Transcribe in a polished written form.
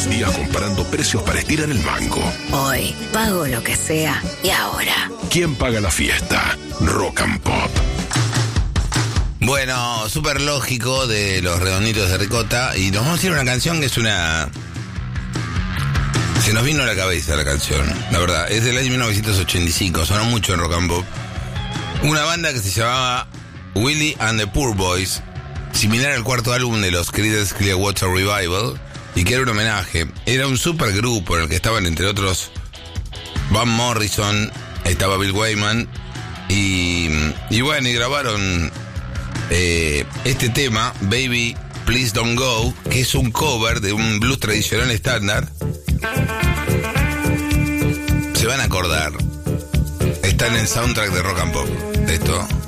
días comparando precios para estirar el mango. Hoy pago lo que sea y ahora. ¿Quién paga la fiesta? Rock and Pop. Bueno, súper lógico de los Redonditos de Ricota. Y nos vamos a ir a una canción que es una... Se nos vino a la cabeza la canción, la verdad. Es del año 1985, sonó mucho en Rock and Pop. Una banda que se llamaba Willie and the Poor Boys, similar al cuarto álbum de los Creedence Clearwater Revival, y que era un homenaje. Era un super grupo en el que estaban, entre otros, Van Morrison, estaba Bill Wyman, y bueno, y grabaron este tema, Baby Please Don't Go, que es un cover de un blues tradicional estándar. Se van a acordar. Está en el soundtrack de Rock and Pop. De esto.